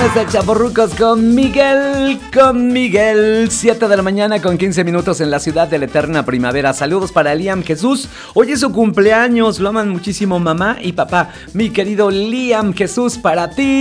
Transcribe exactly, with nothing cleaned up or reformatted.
Viernes de Chavorrucos con Miguel, con Miguel. siete de la mañana con quince minutos en la ciudad de la eterna primavera. Saludos para Liam Jesús. Hoy es su cumpleaños, lo aman muchísimo mamá y papá. Mi querido Liam Jesús, para ti.